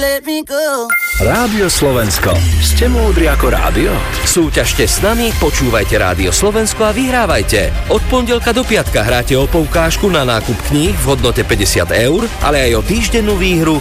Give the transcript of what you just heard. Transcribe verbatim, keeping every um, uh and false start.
let me go. Rádio Slovensko. Ste múdri ako rádio? Súťažte s nami, počúvajte Rádio Slovensko a vyhrávajte. Od pondelka do piatka hráte o poukážku na nákup kníh v hodnote päťdesiat eur, ale aj o týždennú výhru